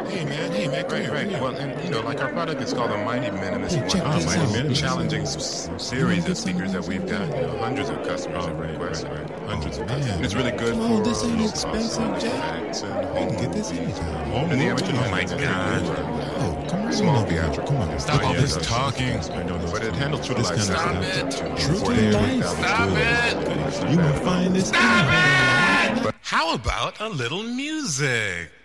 Hey man, come here. Right. Well, and like our product is called the Mighty Minimus. Hey, check this Mighty out. Minimus. Challenging series of speakers that we've got. Hundreds of customers have requested. Hundreds of customers. And it's really good for this ain't low expensive, cost Jack. effects and I home can get this movies. anytime. And the amateur Oh my God. Oh, come on. Small theatrical. Come on. Stop all this talking. I know, but it handles true to life. Stop it. True to life. Stop it. You gonna find this? Stop it! How about a little music?